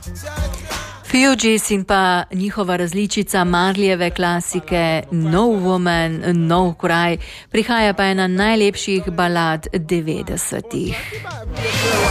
Fugees in pa njihova različica Marleyjeve klasike No Woman, No Cry prihaja pa ena najlepših balad 90-ih.